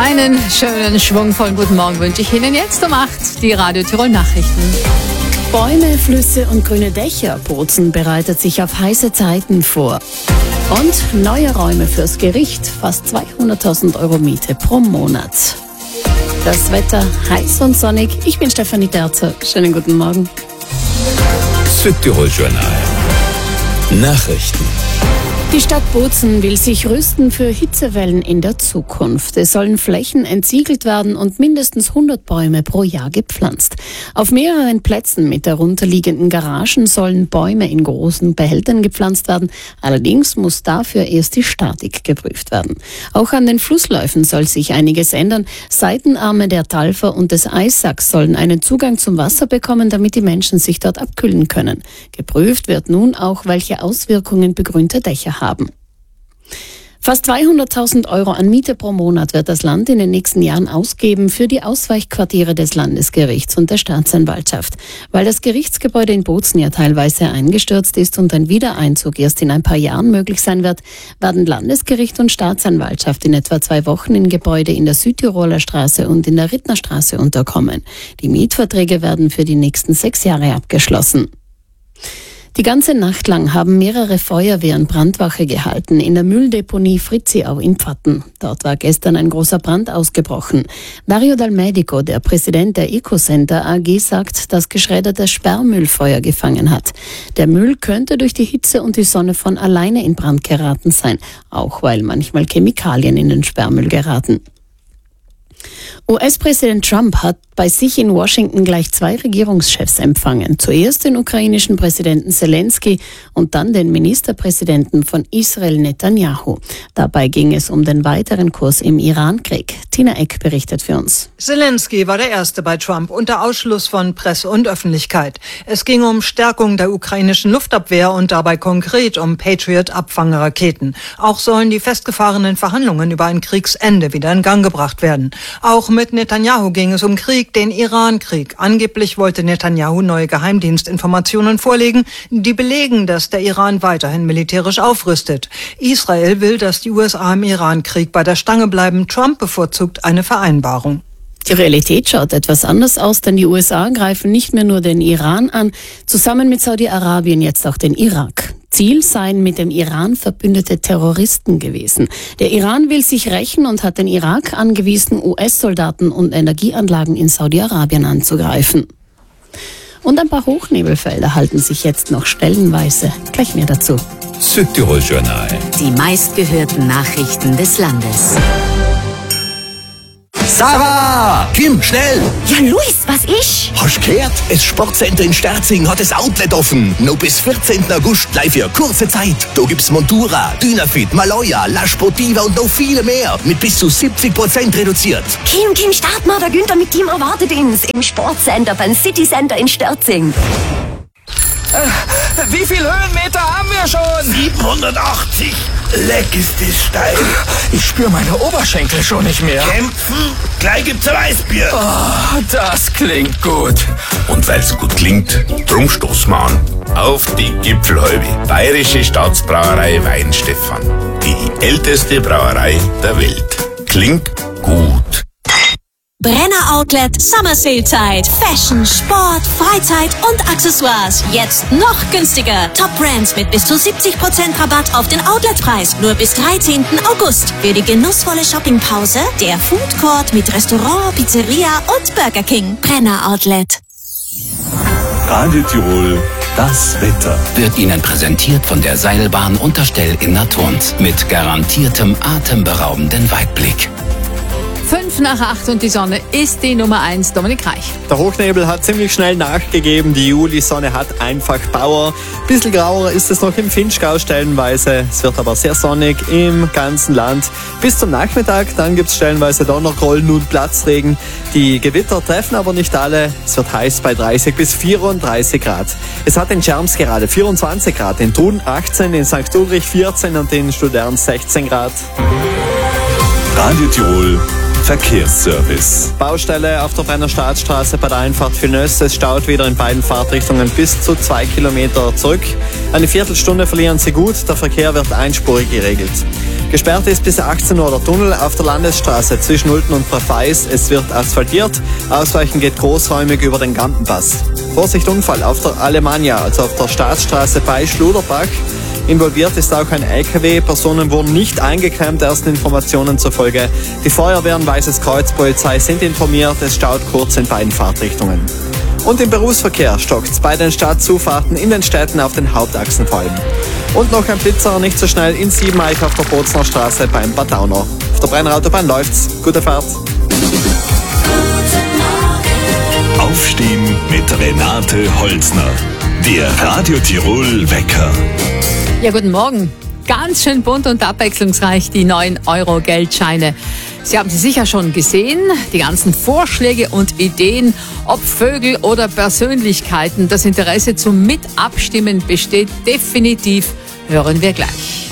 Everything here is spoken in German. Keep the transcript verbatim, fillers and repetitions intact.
Einen schönen, schwungvollen guten Morgen wünsche ich Ihnen jetzt um acht, die Radio Tirol Nachrichten. Bäume, Flüsse und grüne Dächer. Bozen bereitet sich auf heiße Zeiten vor. Und neue Räume fürs Gericht. Fast zweihunderttausend Euro Miete pro Monat. Das Wetter heiß und sonnig. Ich bin Stefanie Terzer. Schönen guten Morgen. Südtirol Journal. Nachrichten. Die Stadt Bozen will sich rüsten für Hitzewellen in der Zukunft. Es sollen Flächen entsiegelt werden und mindestens hundert Bäume pro Jahr gepflanzt. Auf mehreren Plätzen mit darunterliegenden Garagen sollen Bäume in großen Behältern gepflanzt werden. Allerdings muss dafür erst die Statik geprüft werden. Auch an den Flussläufen soll sich einiges ändern. Seitenarme der Talfer und des Eissacks sollen einen Zugang zum Wasser bekommen, damit die Menschen sich dort abkühlen können. Geprüft wird nun auch, welche Auswirkungen begrünte Dächer haben. haben. Fast zweihunderttausend Euro an Miete pro Monat wird das Land in den nächsten Jahren ausgeben für die Ausweichquartiere des Landesgerichts und der Staatsanwaltschaft. Weil das Gerichtsgebäude in Bozen ja teilweise eingestürzt ist und ein Wiedereinzug erst in ein paar Jahren möglich sein wird, werden Landesgericht und Staatsanwaltschaft in etwa zwei Wochen in Gebäude in der Südtiroler Straße und in der Rittnerstraße unterkommen. Die Mietverträge werden für die nächsten sechs Jahre abgeschlossen. Die ganze Nacht lang haben mehrere Feuerwehren Brandwache gehalten in der Mülldeponie Fritziau in Pfatten. Dort war gestern ein großer Brand ausgebrochen. Dario Dal Medico, der Präsident der Ecocenter A G, sagt, dass geschreddertes Sperrmüll Feuer gefangen hat. Der Müll könnte durch die Hitze und die Sonne von alleine in Brand geraten sein, auch weil manchmal Chemikalien in den Sperrmüll geraten. U S-Präsident Trump hat bei sich in Washington gleich zwei Regierungschefs empfangen. Zuerst den ukrainischen Präsidenten Zelensky und dann den Ministerpräsidenten von Israel Netanyahu. Dabei ging es um den weiteren Kurs im Iran-Krieg. Tina Eck berichtet für uns. Zelensky war der Erste bei Trump unter Ausschluss von Presse und Öffentlichkeit. Es ging um Stärkung der ukrainischen Luftabwehr und dabei konkret um Patriot-Abfangerraketen. Auch sollen die festgefahrenen Verhandlungen über ein Kriegsende wieder in Gang gebracht werden. Auch mit Netanyahu ging es um Krieg, den Iran-Krieg. Angeblich wollte Netanyahu neue Geheimdienstinformationen vorlegen, die belegen, dass der Iran weiterhin militärisch aufrüstet. Israel will, dass die U S A im Iran-Krieg bei der Stange bleiben. Trump bevorzugt eine Vereinbarung. Die Realität schaut etwas anders aus, denn die U S A greifen nicht mehr nur den Iran an, zusammen mit Saudi-Arabien jetzt auch den Irak. Ziel seien mit dem Iran verbündete Terroristen gewesen. Der Iran will sich rächen und hat den Irak angewiesen, U S-Soldaten und Energieanlagen in Saudi-Arabien anzugreifen. Und ein paar Hochnebelfelder halten sich jetzt noch stellenweise. Gleich mehr dazu. Südtirol Journal. Die meistgehörten Nachrichten des Landes. Sarah! Kim, schnell! Ja, Luis, was ist? Hast du gehört? Das Sportcenter in Sterzing hat das Outlet offen. Noch bis vierzehnten August gleich für kurze Zeit. Da gibt's Montura, Dynafit, Maloja, La Sportiva und noch viele mehr. Mit bis zu siebzig Prozent reduziert. Kim, Kim, start mal, der Günther mit Team erwartet uns im Sportcenter beim City Center in Sterzing. Äh, wie viele Höhenmeter haben wir schon? siebenhundertachtzig. Leck ist das steil. Ich spüre meine Oberschenkel schon nicht mehr. Kämpfen? Gleich gibt's ein Weißbier. Oh, das klingt gut. Und weil's gut klingt, drum stoßen wir an. Auf die Gipfelhalbe. Bayerische Staatsbrauerei Weinstefan. Die älteste Brauerei der Welt. Klingt gut. Brenner Outlet Summer Sale Zeit. Fashion, Sport, Freizeit und Accessoires. Jetzt noch günstiger. Top Brands mit bis zu siebzig Prozent Rabatt auf den Outletpreis. Nur bis dreizehnten August. Für die genussvolle Shoppingpause der Food Court mit Restaurant, Pizzeria und Burger King. Brenner Outlet. Radio Tirol, das Wetter. Wird Ihnen präsentiert von der Seilbahn Unterstell in Naturns. Mit garantiertem atemberaubenden Weitblick. Fünf nach acht und die Sonne ist die Nummer eins, Dominik Reich. Der Hochnebel hat ziemlich schnell nachgegeben, die Julisonne hat einfach Power. Bisschen grauer ist es noch im Vinschgau stellenweise, es wird aber sehr sonnig im ganzen Land. Bis zum Nachmittag, dann gibt es stellenweise Donnergrollen und Platzregen. Die Gewitter treffen aber nicht alle, es wird heiß bei dreißig bis vierunddreißig Grad. Es hat in Scherms gerade vierundzwanzig Grad, in Thun achtzehn, in Sankt Ulrich vierzehn und in Studern sechzehn Grad. Radio Tirol Verkehrsservice. Baustelle auf der Brenner Staatsstraße bei der Einfahrt für Nöss. Es staut wieder in beiden Fahrtrichtungen bis zu zwei Kilometer zurück. Eine Viertelstunde verlieren Sie gut, der Verkehr wird einspurig geregelt. Gesperrt ist bis achtzehn Uhr der Tunnel auf der Landesstraße zwischen Ulten und Präfeis. Es wird asphaltiert. Ausweichen geht großräumig über den Gampenpass. Vorsicht Unfall auf der Alemannia, also auf der Staatsstraße bei Schluderbach. Involviert ist auch ein L K W. Personen wurden nicht eingeklemmt, ersten Informationen zufolge. Die Feuerwehr und Weißes Kreuz Polizei sind informiert. Es staut kurz in beiden Fahrtrichtungen. Und im Berufsverkehr stockt es bei den Stadtzufahrten in den Städten auf den Hauptachsen vor allem. Und noch ein Blitzer, nicht so schnell in Siebeneich auf der Bozner Straße beim Bad Dauner. Auf der Brenner Autobahn läuft's. Gute Fahrt. Aufstehen mit Renate Holzner. Der Radio Tirol Wecker. Ja, guten Morgen. Ganz schön bunt und abwechslungsreich die neun Euro Geldscheine. Sie haben sie sicher schon gesehen, die ganzen Vorschläge und Ideen, ob Vögel oder Persönlichkeiten. Das Interesse zum Mitabstimmen besteht definitiv. Hören wir gleich.